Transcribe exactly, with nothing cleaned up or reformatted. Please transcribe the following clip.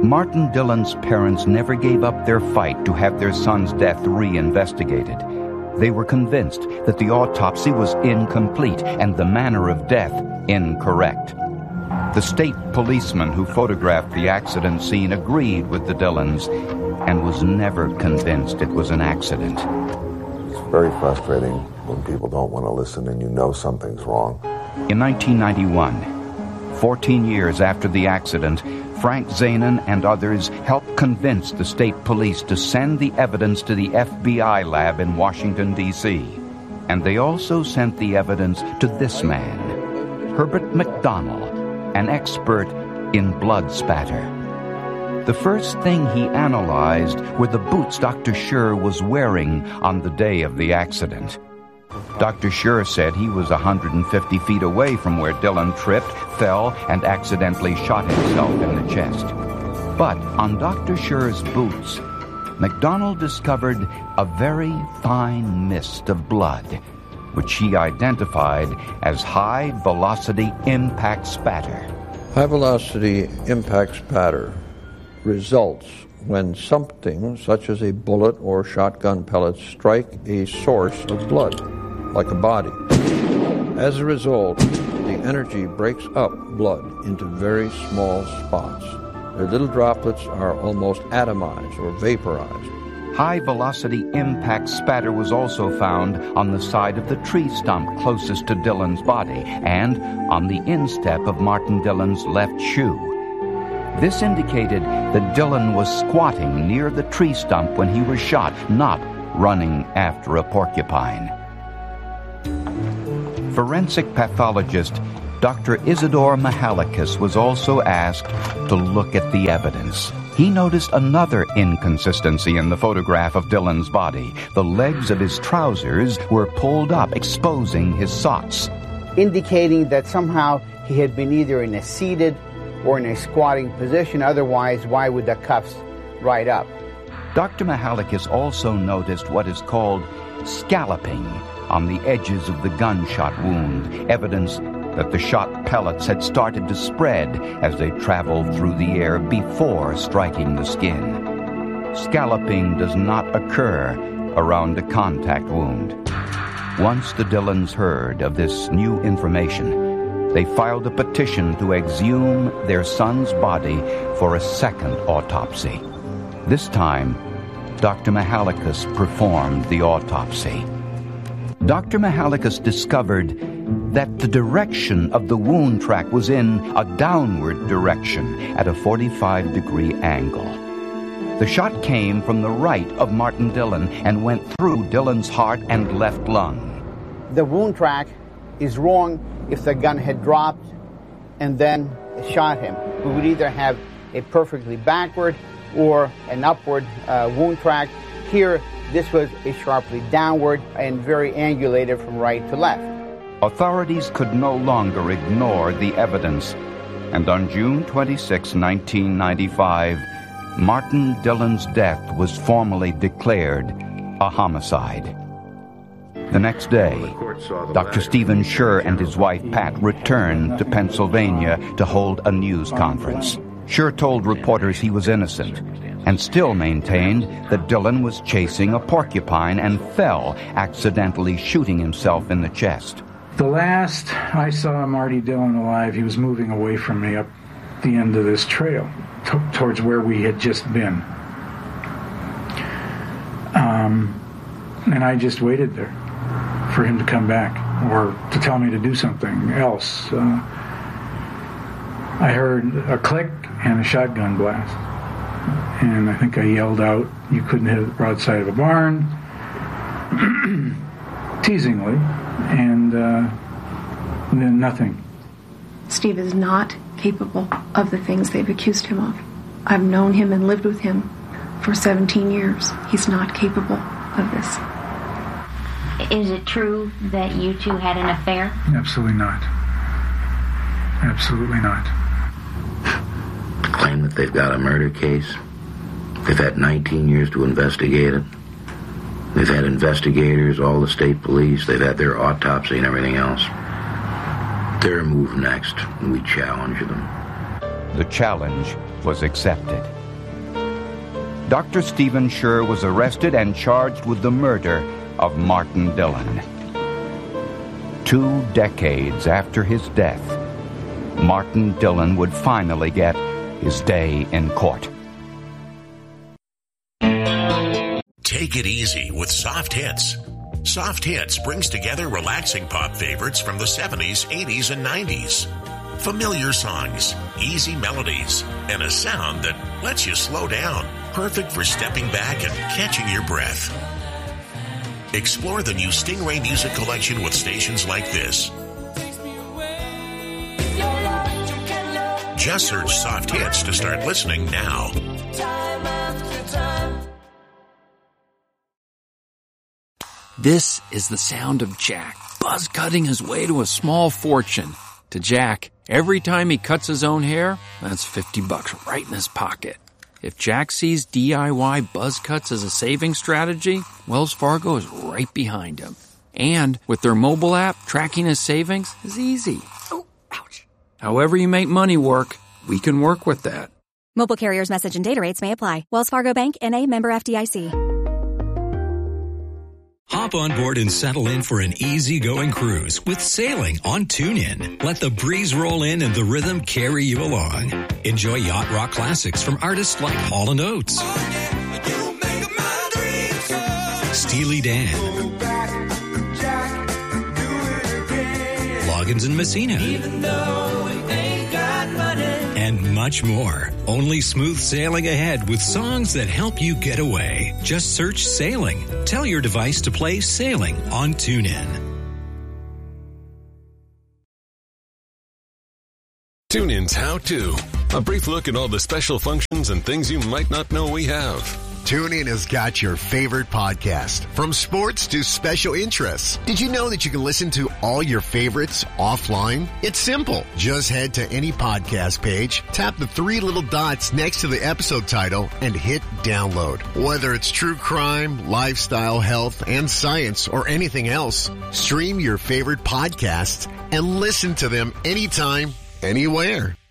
Martin Dillon's parents never gave up their fight to have their son's death re-investigated. They were convinced that the autopsy was incomplete and the manner of death incorrect. The state policeman who photographed the accident scene agreed with the Dillons and was never convinced it was an accident. It's very frustrating when people don't want to listen and you know something's wrong. In nineteen ninety-one, fourteen years after the accident, Frank Zanen and others helped convince the state police to send the evidence to the F B I lab in Washington, D C And they also sent the evidence to this man, Herbert McDonald, an expert in blood spatter. The first thing he analyzed were the boots Doctor Schur was wearing on the day of the accident. Doctor Schur said he was one hundred fifty feet away from where Dillon tripped, fell, and accidentally shot himself in the chest. But on Doctor Schur's boots, McDonald discovered a very fine mist of blood, which he identified as high-velocity impact spatter. High-velocity impact spatter results when something, such as a bullet or shotgun pellets, strike a source of blood, like a body. As a result, the energy breaks up blood into very small spots. Their little droplets are almost atomized or vaporized. High-velocity impact spatter was also found on the side of the tree stump closest to Dillon's body and on the instep of Martin Dillon's left shoe. This indicated that Dillon was squatting near the tree stump when he was shot, not running after a porcupine. Forensic pathologist Doctor Isidore Mihalakis was also asked to look at the evidence. He noticed another inconsistency in the photograph of Dillon's body. The legs of his trousers were pulled up, exposing his socks, indicating that somehow he had been either in a seated or in a squatting position. Otherwise, why would the cuffs ride up? Doctor Mihalakis also noticed what is called scalloping on the edges of the gunshot wound, evidence that the shot pellets had started to spread as they traveled through the air before striking the skin. Scalloping does not occur around a contact wound. Once the Dillons heard of this new information, they filed a petition to exhume their son's body for a second autopsy. This time, Doctor Mihalakis performed the autopsy. Doctor Mihalakis discovered that the direction of the wound track was in a downward direction at a forty-five degree angle. The shot came from the right of Martin Dillon and went through Dillon's heart and left lung. The wound track is wrong if the gun had dropped and then shot him. We would either have a perfectly backward or an upward uh, wound track. Here, this was a sharply downward and very angulated from right to left. Authorities could no longer ignore the evidence, and on June twenty-sixth, nineteen ninety-five, Martin Dillon's death was formally declared a homicide. The next day, Doctor Stephen Schur and his wife Pat returned to Pennsylvania to hold a news conference. Schur told reporters he was innocent and still maintained that Dillon was chasing a porcupine and fell, accidentally shooting himself in the chest. The last I saw Marty Dillon alive, he was moving away from me up the end of this trail t- towards where we had just been. Um, and I just waited there for him to come back or to tell me to do something else. Uh, I heard a click and a shotgun blast. And I think I yelled out, "You couldn't hit the broadside of a barn," teasingly, and uh, then nothing. Steve is not capable of the things they've accused him of. I've known him and lived with him for seventeen years. He's not capable of this. Is it true that you two had an affair? Absolutely not. Absolutely not. Claim that they've got a murder case. They've had nineteen years to investigate it. They've had investigators, all the state police. They've had their autopsy and everything else. Their move next, and we challenge them. The challenge was accepted. Doctor Stephen Scher was arrested and charged with the murder of Martin Dillon. Two decades after his death, Martin Dillon would finally get his day in court. Take it easy with Soft Hits. Soft Hits brings together relaxing pop favorites from the seventies, eighties, and nineties. Familiar songs, easy melodies, and a sound that lets you slow down. Perfect for stepping back and catching your breath. Explore the new Stingray Music Collection with stations like this. Just search Soft Hits to start listening now. This is the sound of Jack, buzz cutting his way to a small fortune. To Jack, every time he cuts his own hair, that's fifty bucks right in his pocket. If Jack sees D I Y buzz cuts as a saving strategy, Wells Fargo is right behind him. And with their mobile app, tracking his savings is easy. Oh, ouch. However you make money work, we can work with that. Mobile carriers' message and data rates may apply. Wells Fargo Bank, N A, member F D I C. Hop on board and settle in for an easy-going cruise with sailing on TuneIn. Let the breeze roll in and the rhythm carry you along. Enjoy yacht rock classics from artists like Hall and Oates, Steely Dan, Loggins and Messina, and much more. Only smooth sailing ahead with songs that help you get away. Just search Sailing. Tell your device to play Sailing on TuneIn. TuneIn's How To. A brief look at all the special functions and things you might not know we have. TuneIn has got your favorite podcast, from sports to special interests. Did you know that you can listen to all your favorites offline? It's simple. Just head to any podcast page, tap the three little dots next to the episode title, and hit download. Whether it's true crime, lifestyle, health, and science, or anything else, stream your favorite podcasts and listen to them anytime, anywhere.